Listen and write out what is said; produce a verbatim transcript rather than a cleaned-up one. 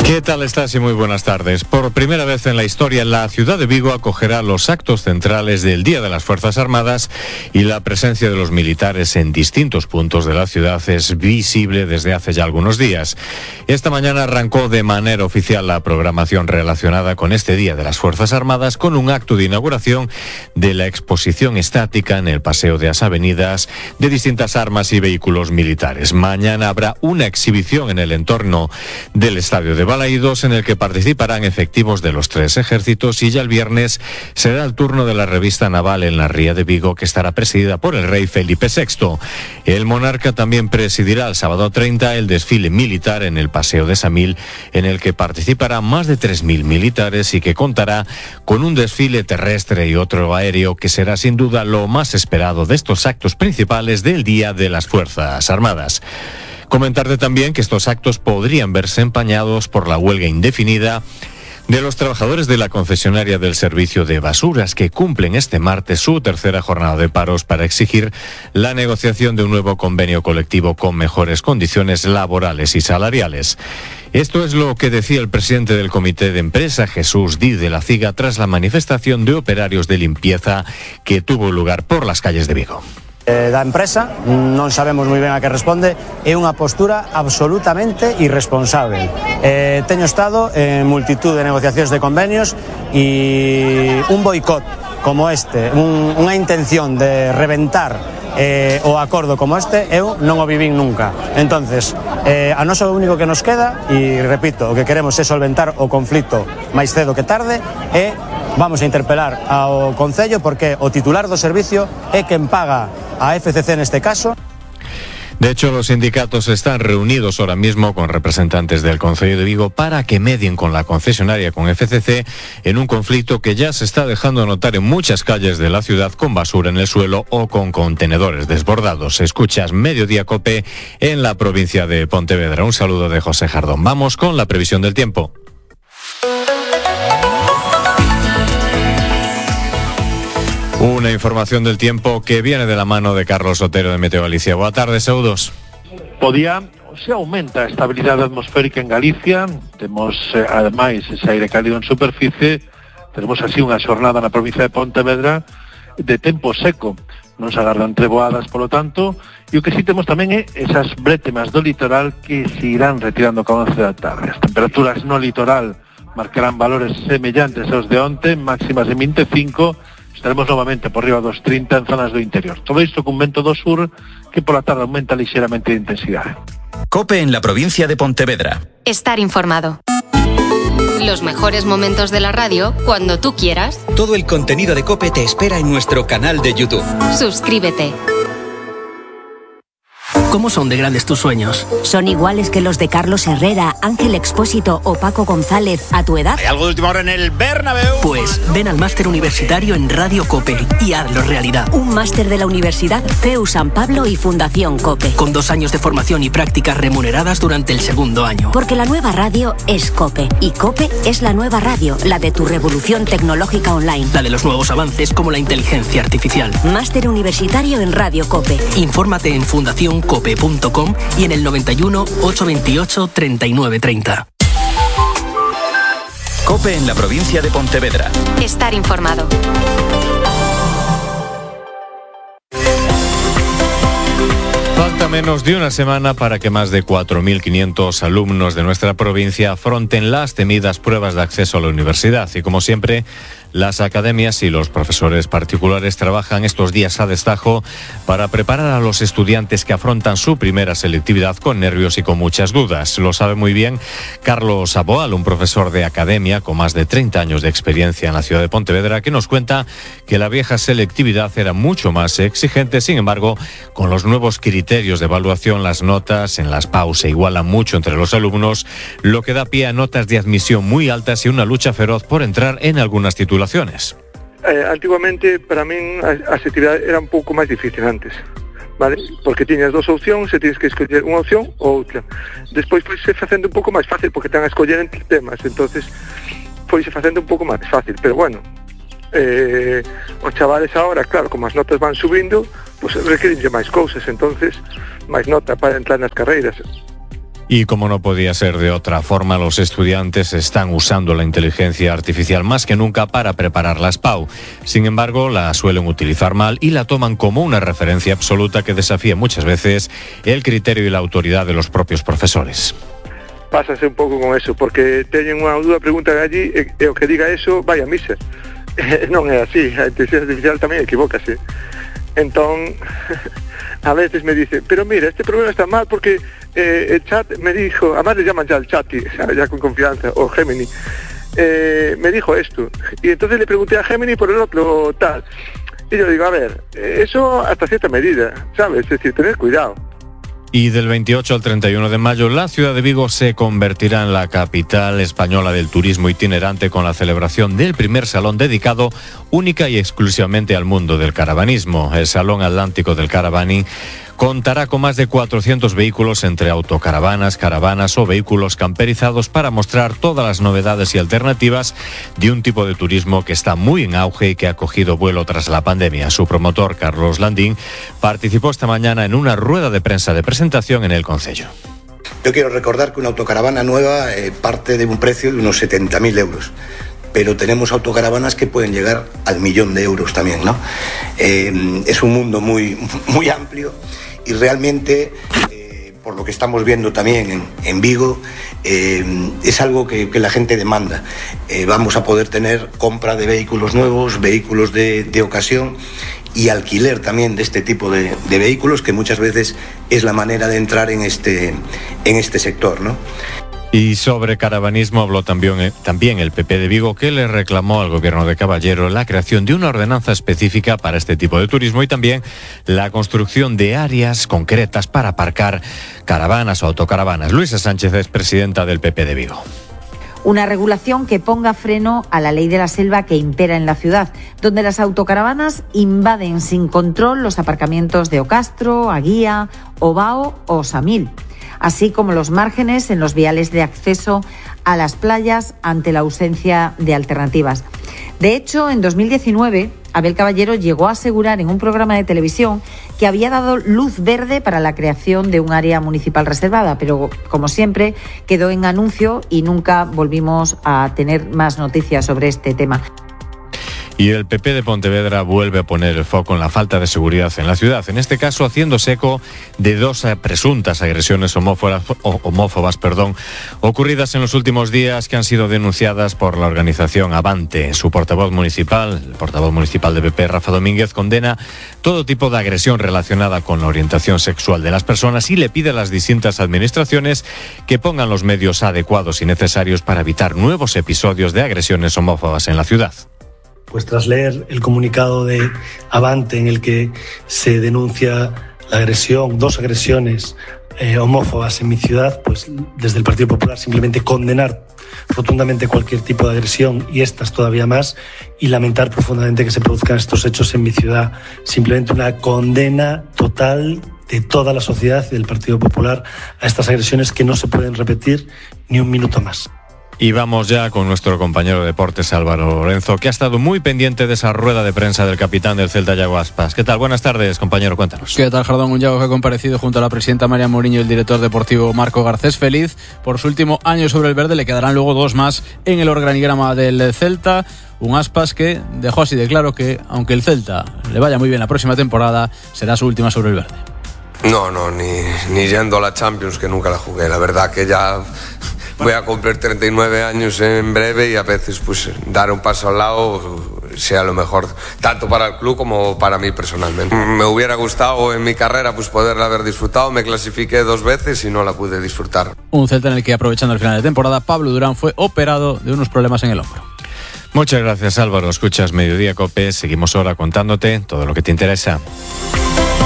¿Qué tal estás y muy buenas tardes? Por primera vez en la historia, la ciudad de Vigo acogerá los actos centrales del Día de las Fuerzas Armadas y la presencia de los militares en distintos puntos de la ciudad es visible desde hace ya algunos días. Esta mañana arrancó de manera oficial la programación relacionada con este Día de las Fuerzas Armadas con un acto de inauguración de la exposición estática en el Paseo de las Avenidas de distintas armas y vehículos militares. Mañana habrá una exhibición en el entorno del Estadio de Balaídos en el que participarán efectivos de los tres ejércitos y ya el viernes será el turno de la revista naval en la Ría de Vigo, que estará presidida por el rey Felipe sexto. El monarca también presidirá el sábado treinta el desfile militar en el Paseo de Samil, en el que participarán más de tres mil militares y que contará con un desfile terrestre y otro aéreo que será sin duda lo más esperado de estos actos principales del Día de las Fuerzas Armadas. Comentarte también que estos actos podrían verse empañados por la huelga indefinida de los trabajadores de la concesionaria del servicio de basuras, que cumplen este martes su tercera jornada de paros para exigir la negociación de un nuevo convenio colectivo con mejores condiciones laborales y salariales. Esto es lo que decía el presidente del Comité de Empresa, Jesús Díaz de la Ciga, tras la manifestación de operarios de limpieza que tuvo lugar por las calles de Vigo. Eh, da empresa, non sabemos moi ben a que responde, é unha postura absolutamente irresponsable. Eh, teño estado en multitud de negociacións de convenios e un boicot como este, un, unha intención de reventar eh, o acordo como este, eu non o vivín nunca. Entonces, eh, a noso único que nos queda, e repito, o que queremos é solventar o conflito máis cedo que tarde, e vamos a interpelar ao Concello porque o titular do servicio é quen paga a F C C en este caso. De hecho, los sindicatos están reunidos ahora mismo con representantes del Concello de Vigo para que medien con la concesionaria, con F C C, en un conflicto que ya se está dejando notar en muchas calles de la ciudad con basura en el suelo o con contenedores desbordados. Escuchas Mediodía Cope en la provincia de Pontevedra. Un saludo de José Jardón. Vamos con la previsión del tiempo. Una información del tiempo que viene de la mano de Carlos Otero de Meteo Galicia. Boa tarde, saúdos. Podía, se aumenta a estabilidade atmosférica en Galicia, temos eh, ademais ese aire cálido en superficie, tenemos así unha xornada na provincia de Pontevedra de tempo seco, non se agardan treboadas polo tanto, e o que sí temos tamén é esas brétemas do litoral que se irán retirando co avance da tarde. As temperaturas no litoral marcarán valores semellantes aos de onte, máximas de vinte e cinco. Estaremos novamente por riba dos trinta en zonas do interior. Todo isto con vento do sur que por la tarde aumenta ligeramente de intensidade. COPE en la provincia de Pontevedra. Estar informado. Los mejores momentos de la radio cuando tú quieras. Todo el contenido de COPE te espera en nuestro canal de YouTube. Suscríbete. ¿Cómo son de grandes tus sueños? ¿Son iguales que los de Carlos Herrera, Ángel Expósito o Paco González a tu edad? ¿Hay algo de última hora en el Bernabéu? Pues ven al máster universitario en Radio COPE y hazlo realidad. Un máster de la Universidad C E U San Pablo y Fundación COPE. Con dos años de formación y prácticas remuneradas durante el segundo año. Porque la nueva radio es COPE y COPE es la nueva radio, la de tu revolución tecnológica online. La de los nuevos avances como la inteligencia artificial. Máster universitario en Radio COPE. Infórmate en fundación cope punto com y en el noventa y uno, ochocientos veintiocho, treinta y nueve treinta. COPE en la provincia de Pontevedra. Estar informado. Falta menos de una semana para que más de cuatro mil quinientos alumnos de nuestra provincia afronten las temidas pruebas de acceso a la universidad. Y como siempre, las academias y los profesores particulares trabajan estos días a destajo para preparar a los estudiantes que afrontan su primera selectividad con nervios y con muchas dudas. Lo sabe muy bien Carlos Aboal, un profesor de academia con más de treinta años de experiencia en la ciudad de Pontevedra, que nos cuenta que la vieja selectividad era mucho más exigente. Sin embargo, con los nuevos criterios de evaluación, las notas en las P A U se igualan mucho entre los alumnos, lo que da pie a notas de admisión muy altas y una lucha feroz por entrar en algunas titulaciones. Eh, antiguamente, para min, a, a selectividade era un pouco máis difícil antes, vale? Porque tiñas dos opcións e tienes que escoller unha opción ou outra. Despois foise facendo un pouco máis fácil porque ten a escoller entre temas, entonces foise facendo un pouco máis fácil, pero bueno, eh, os chavales agora, claro, como as notas van subindo, pues requirenlle máis cousas, entonces máis nota para entrar nas carreiras. Y como no podía ser de otra forma, los estudiantes están usando la inteligencia artificial más que nunca para preparar las P A U. Sin embargo, la suelen utilizar mal y la toman como una referencia absoluta que desafía muchas veces el criterio y la autoridad de los propios profesores. Pásase un pouco con eso, porque teñen unha dúda pregunta allí e, e o que diga eso vai a misa. Non é así, a inteligencia artificial tamén equivócase. Entón, a veces me dice, pero mira, este problema está mal porque eh, el chat me dijo, además le llaman ya el chat, ya con confianza, o Gemini, eh, me dijo esto. Y entonces le pregunté a Gemini por el otro tal. Y yo digo, a ver, eso hasta cierta medida, ¿sabes? Es decir, tener cuidado. Y del veintiocho al treinta y uno de mayo, la ciudad de Vigo se convertirá en la capital española del turismo itinerante con la celebración del primer salón dedicado única y exclusivamente al mundo del caravanismo. El Salón Atlántico del Caravaning contará con más de cuatrocientos vehículos entre autocaravanas, caravanas o vehículos camperizados para mostrar todas las novedades y alternativas de un tipo de turismo que está muy en auge y que ha cogido vuelo tras la pandemia. Su promotor, Carlos Landín, participó esta mañana en una rueda de prensa de presentación en el concello. Yo quiero recordar que una autocaravana nueva eh, parte de un precio de unos setenta mil euros. Pero tenemos autocaravanas que pueden llegar al millón de euros también, ¿no? Eh, es un mundo muy, muy amplio y realmente, eh, por lo que estamos viendo también en, en Vigo, eh, es algo que, que la gente demanda. Eh, vamos a poder tener compra de vehículos nuevos, vehículos de, de ocasión y alquiler también de este tipo de, de vehículos, que muchas veces es la manera de entrar en este, en este sector, ¿no? Y sobre caravanismo habló también, también el P P de Vigo, que le reclamó al gobierno de Caballero la creación de una ordenanza específica para este tipo de turismo y también la construcción de áreas concretas para aparcar caravanas o autocaravanas. Luisa Sánchez es presidenta del P P de Vigo. Una regulación que ponga freno a la ley de la selva que impera en la ciudad, donde las autocaravanas invaden sin control los aparcamientos de Ocastro, Aguía, Ovao o Samil, así como los márgenes en los viales de acceso a las playas ante la ausencia de alternativas. De hecho, en dos mil diecinueve, Abel Caballero llegó a asegurar en un programa de televisión que había dado luz verde para la creación de un área municipal reservada, pero como siempre quedó en anuncio y nunca volvimos a tener más noticias sobre este tema. Y el P P de Pontevedra vuelve a poner el foco en la falta de seguridad en la ciudad, en este caso haciéndose eco de dos presuntas agresiones homófobas, homófobas perdón, ocurridas en los últimos días que han sido denunciadas por la organización Avante. Su portavoz municipal, el portavoz municipal de P P, Rafa Domínguez, condena todo tipo de agresión relacionada con la orientación sexual de las personas y le pide a las distintas administraciones que pongan los medios adecuados y necesarios para evitar nuevos episodios de agresiones homófobas en la ciudad. Pues tras leer el comunicado de Avante en el que se denuncia la agresión, dos agresiones eh, homófobas en mi ciudad, pues desde el Partido Popular simplemente condenar rotundamente cualquier tipo de agresión y estas todavía más, y lamentar profundamente que se produzcan estos hechos en mi ciudad. Simplemente una condena total de toda la sociedad y del Partido Popular a estas agresiones que no se pueden repetir ni un minuto más. Y vamos ya con nuestro compañero de deportes, Álvaro Lorenzo, que ha estado muy pendiente de esa rueda de prensa del capitán del Celta, Yago Aspas. ¿Qué tal? Buenas tardes, compañero, cuéntanos. ¿Qué tal, Jardón? Un Yago que ha comparecido junto a la presidenta María Mourinho y el director deportivo Marco Garcés. Feliz por su último año sobre el verde, le quedarán luego dos más en el organigrama del Celta. Un Aspas que dejó así de claro que, aunque el Celta le vaya muy bien la próxima temporada, será su última sobre el verde. No, no, ni, ni yendo a la Champions, que nunca la jugué. La verdad que ya voy a cumplir treinta y nueve años en breve y a veces pues dar un paso al lado sea lo mejor, tanto para el club como para mí personalmente. Me hubiera gustado en mi carrera pues poderla haber disfrutado, me clasifiqué dos veces y no la pude disfrutar. Un Celta en el que, aprovechando el final de temporada, Pablo Durán fue operado de unos problemas en el hombro. Muchas gracias, Álvaro. Escuchas Mediodía COPE, seguimos ahora contándote todo lo que te interesa.